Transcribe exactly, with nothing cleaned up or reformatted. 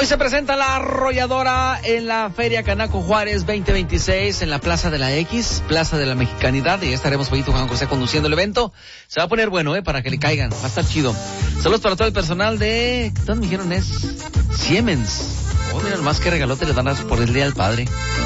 Hoy se presenta la arrolladora en la Feria Canaco Juárez veinte veintiséis en la Plaza de la X, Plaza de la Mexicanidad, y estaremos Juanito Juan José conduciendo el evento. Se va a poner bueno, eh, para que le caigan, va a estar chido. Saludos para todo el personal de, ¿dónde me dijeron es? Siemens. Oh, mira, más que regalote le dan por el Día del Padre.